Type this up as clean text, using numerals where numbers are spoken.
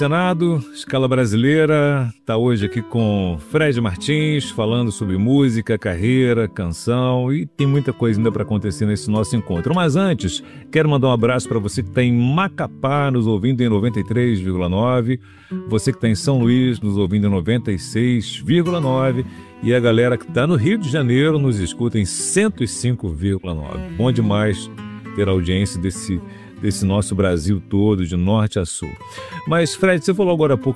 Senado, Escala Brasileira, está hoje aqui com Fred Martins, falando sobre música, carreira, canção, e tem muita coisa ainda para acontecer nesse nosso encontro. Mas antes, quero mandar um abraço para você que está em Macapá, nos ouvindo em 93,9, você que está em São Luís, nos ouvindo em 96,9, e a galera que está no Rio de Janeiro nos escuta em 105,9. Bom demais ter a audiência desse nosso Brasil todo, de norte a sul. Mas, Fred, você falou agora há pouco